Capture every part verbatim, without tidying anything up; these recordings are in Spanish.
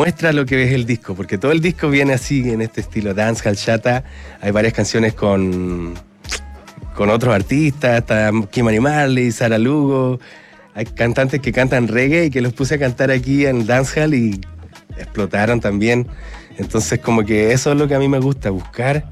muestra lo que es el disco, porque todo el disco viene así, en este estilo dancehall, chata. Hay varias canciones con, con otros artistas, está Kimani Marley, Sara Lugo. Hay cantantes que cantan reggae y que los puse a cantar aquí en dancehall y explotaron también. Entonces como que eso es lo que a mí me gusta, buscar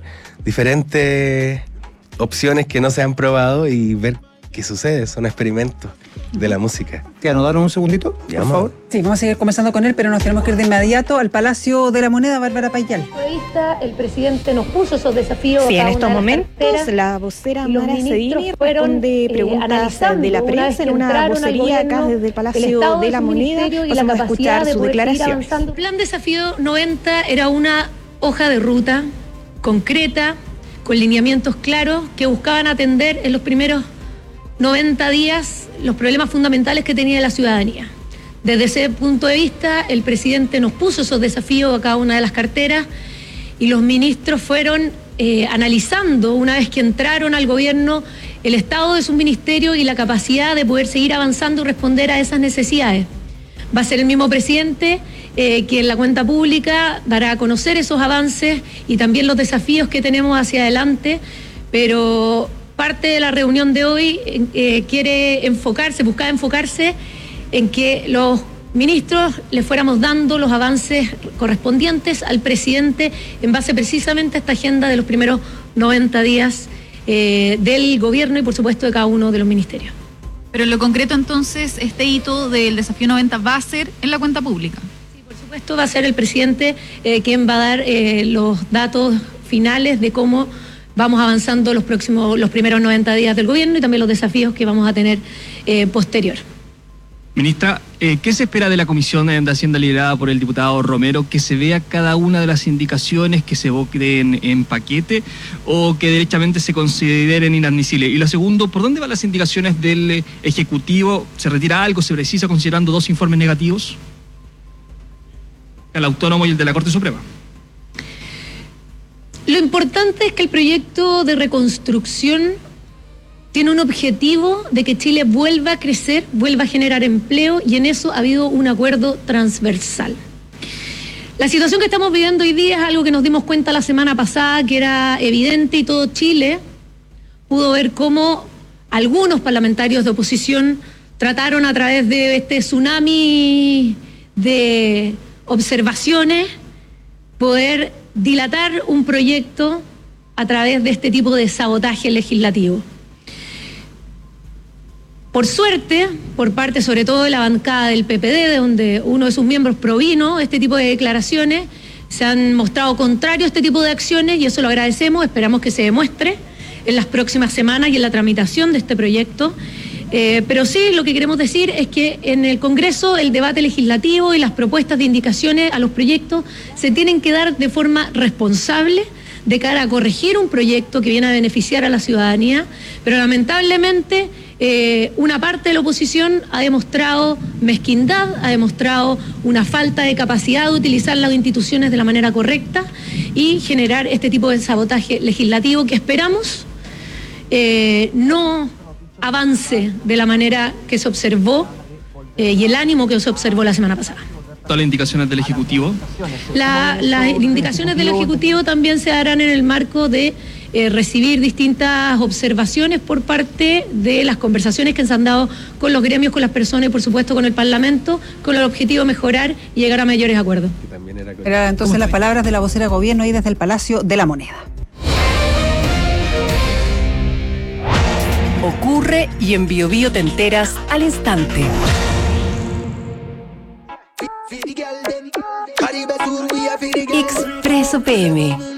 diferentes opciones que no se han probado y ver qué sucede. Son experimentos de la música. ¿Te anotaron un segundito, por Llama. favor? Sí, vamos a seguir conversando con él, pero nos tenemos que ir de inmediato al Palacio de la Moneda, Bárbara Payal. El presidente nos puso esos desafíos. Sí, a en cada estos una de las momentos carteras, la vocera y los Mara ministros Sedini fueron, responde eh, preguntas analizando de la una vez prensa en que una entraron al vocería acá gobierno, desde el el Palacio estado de de la su Moneda. ministerio y la Vamos a capacidad escuchar de sus poder seguir declaraciones. avanzando. El Plan Desafío noventa era una hoja de ruta concreta, con lineamientos claros que buscaban atender en los primeros noventa días los problemas fundamentales que tenía la ciudadanía. Desde ese punto de vista, el presidente nos puso esos desafíos a cada una de las carteras y los ministros fueron eh, analizando, una vez que entraron al gobierno, el estado de sus ministerios y la capacidad de poder seguir avanzando y responder a esas necesidades. Va a ser el mismo presidente eh, que en la cuenta pública dará a conocer esos avances y también los desafíos que tenemos hacia adelante, pero parte de la reunión de hoy eh, quiere enfocarse, buscar enfocarse en que los ministros le fuéramos dando los avances correspondientes al presidente en base precisamente a esta agenda de los primeros noventa días eh, del gobierno y por supuesto de cada uno de los ministerios. Pero en lo concreto entonces, este hito del desafío noventa va a ser en la cuenta pública. Sí, por supuesto va a ser el presidente eh, quien va a dar eh, los datos finales de cómo vamos avanzando los próximos, los primeros noventa días del gobierno y también los desafíos que vamos a tener eh, posterior. Ministra, eh, ¿qué se espera de la Comisión de Hacienda liderada por el diputado Romero? ¿Que se vea cada una de las indicaciones, que se evoquen en paquete o que derechamente se consideren inadmisibles? Y lo segundo, ¿por dónde van las indicaciones del Ejecutivo? ¿Se retira algo, se precisa considerando dos informes negativos? El autónomo y el de la Corte Suprema. Lo importante es que el proyecto de reconstrucción tiene un objetivo de que Chile vuelva a crecer, vuelva a generar empleo y en eso ha habido un acuerdo transversal. La situación que estamos viviendo hoy día es algo que nos dimos cuenta la semana pasada, que era evidente y todo Chile pudo ver cómo algunos parlamentarios de oposición trataron a través de este tsunami de observaciones poder dilatar un proyecto a través de este tipo de sabotaje legislativo. Por suerte, por parte sobre todo de la bancada del P P D, de donde uno de sus miembros provino este tipo de declaraciones, se han mostrado contrarios a este tipo de acciones y eso lo agradecemos, esperamos que se demuestre en las próximas semanas y en la tramitación de este proyecto. Eh, pero sí, lo que queremos decir es que en el Congreso el debate legislativo y las propuestas de indicaciones a los proyectos se tienen que dar de forma responsable de cara a corregir un proyecto que viene a beneficiar a la ciudadanía, pero lamentablemente eh, una parte de la oposición ha demostrado mezquindad, ha demostrado una falta de capacidad de utilizar las instituciones de la manera correcta y generar este tipo de sabotaje legislativo que esperamos eh, no avance de la manera que se observó eh, y el ánimo que se observó la semana pasada. ¿Todas las indicaciones del Ejecutivo? La, las indicaciones del Ejecutivo también se darán en el marco de eh, recibir distintas observaciones por parte de las conversaciones que se han dado con los gremios, con las personas y por supuesto con el Parlamento, con el objetivo de mejorar y llegar a mayores acuerdos. Era entonces las palabras de la vocera de gobierno ahí desde el Palacio de la Moneda. Ocurre y en Bio Bio te enteras al instante. Expreso P M.